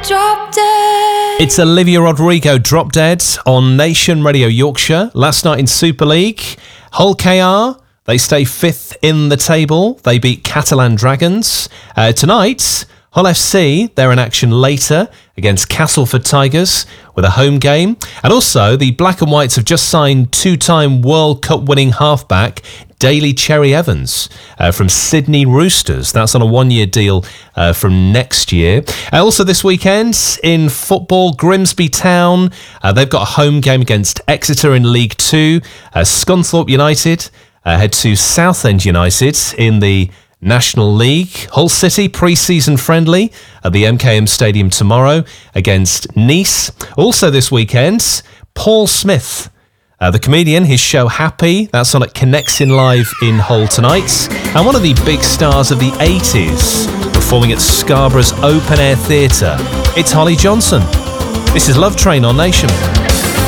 Drop Dead. It's Olivia Rodrigo, Drop Dead, on Nation Radio Yorkshire. Last night in Super League, Hull KR, they stay 5th in the table. They beat Catalan Dragons. Tonight, Hull FC, they're in action later against Castleford Tigers with a home game. And also, the Black and Whites have just signed two-time World Cup winning halfback Daly Cherry Evans from Sydney Roosters. That's on a one-year deal from next year. Also this weekend in football, Grimsby Town, they've got a home game against Exeter in League 2. Scunthorpe United head to Southend United in the National League. Hull City pre-season friendly at the MKM Stadium tomorrow against Nice. Also this weekend, Paul Smith, the comedian, his show Happy, that's on at Connexin Live in Hull tonight. And one of the big stars of the 80s performing at Scarborough's Open Air Theatre, it's Holly Johnson. This is Love Train on Nation.